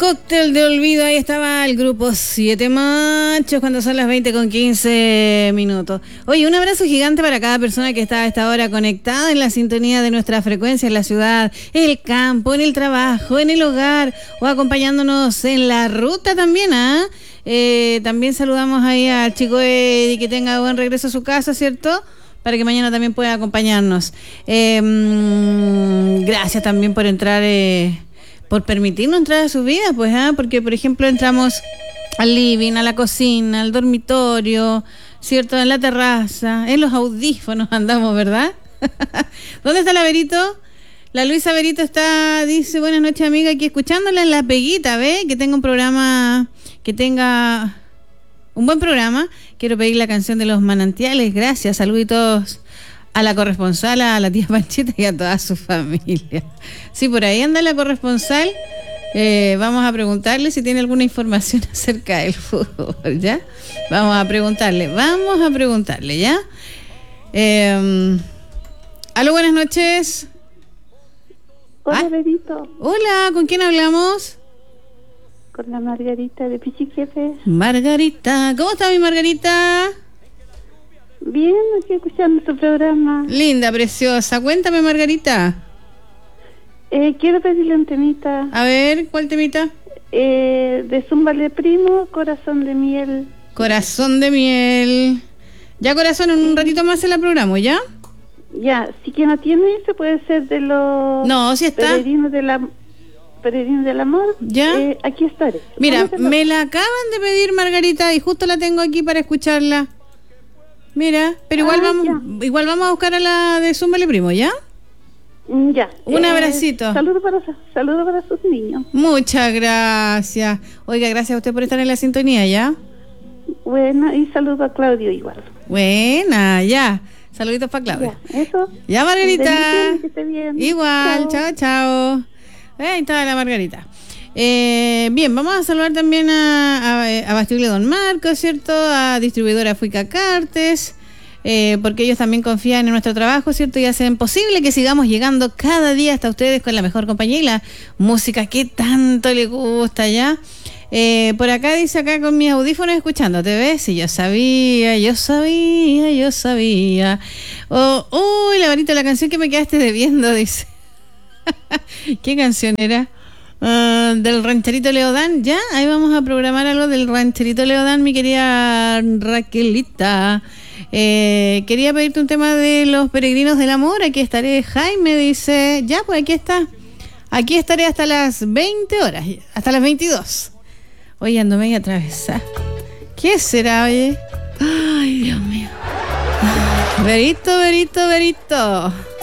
Cóctel de olvido, ahí estaba el grupo Siete Machos cuando son las 20:15. Oye, un abrazo gigante para cada persona que está a esta hora conectada en la sintonía de nuestra frecuencia en la ciudad, en el campo, en el trabajo, en el hogar o acompañándonos en la ruta también, ¿ah? También saludamos ahí al chico Eddie, que tenga buen regreso a su casa, ¿cierto? Para que mañana también pueda acompañarnos. Gracias también por entrar... por permitirnos entrar a sus vidas, pues, porque, por ejemplo, entramos al living, a la cocina, al dormitorio, ¿cierto? En la terraza, en los audífonos andamos, ¿verdad? ¿Dónde está la Verito? La Luisa Verito está, dice, buenas noches, amiga, aquí escuchándola en La Peguita, ¿ve? Que tenga un programa, que tenga un buen programa. Quiero pedir la canción de Los Manantiales, gracias, saluditos a la corresponsal, a la tía Panchita y a toda su familia. Sí, por ahí anda la corresponsal. Vamos a preguntarle si tiene alguna información acerca del fútbol, ¿ya? Vamos a preguntarle, ¿ya? Aló, buenas noches. Hola, Berito. Hola, ¿con quién hablamos? Con la Margarita de Pichiquepe. Margarita, ¿cómo está mi Margarita? Bien, aquí escuchando tu programa. Linda, preciosa. Cuéntame, Margarita. Quiero pedirle un temita. A ver, ¿cuál temita? De Zúmbale Primo, Corazón de Miel. Corazón de Miel. Ya, corazón, en un ratito más se la programo, ¿ya? Ya, si quien no tiene, se puede ser de los... No, si está. Peregrinos del Amor. ¿Ya? Aquí estaré. Mira, me la acaban de pedir, Margarita, y justo la tengo aquí para escucharla. Mira, pero igual vamos a buscar a la de Zúmbale Primo, ¿ya? Ya. Un abracito. Saludo para sus niños. Muchas gracias. Oiga, gracias a usted por estar en la sintonía, ¿ya? Bueno, y saludo a Claudio igual. Buena, ya. Saluditos para Claudia. Ya, eso. Ya, Margarita. Que esté bien. Igual, chao. Ahí está la Margarita. Bien, vamos a saludar también a Bastible Don Marcos, ¿cierto? A Distribuidora Fuica Cartes, porque ellos también confían en nuestro trabajo, ¿cierto? Y hacen posible que sigamos llegando cada día hasta ustedes con la mejor compañía y la música que tanto les gusta, ¿ya? Por acá dice, acá con mis audífonos escuchándote, ¿ves? Sí, yo sabía. Uy, la varita, la canción que me quedaste debiendo, dice. ¿Qué canción era? Del Rancherito Leodán, ya, ahí vamos a programar algo del Rancherito Leodán, mi querida Raquelita. Quería pedirte un tema de Los Peregrinos del Amor. Aquí estaré, Jaime dice, ya, pues aquí estaré hasta las 20 horas, hasta las 22. Oye, ando media atravesada. ¿Qué será, oye? Ay, Dios mío. Verito.